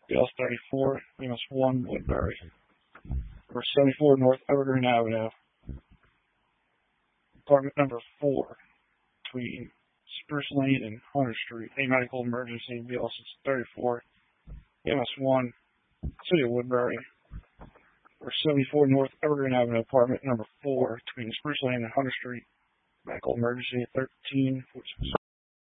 BLS 34, EMS 1, Woodbury. Number 74 North Evergreen Avenue, apartment number 4, between Spruce Lane and Hunter Street. A medical emergency, BLS 34, EMS 1, City of Woodbury. Number 74 North Evergreen Avenue, apartment number 4, between Spruce Lane and Hunter Street. Medical emergency 1346.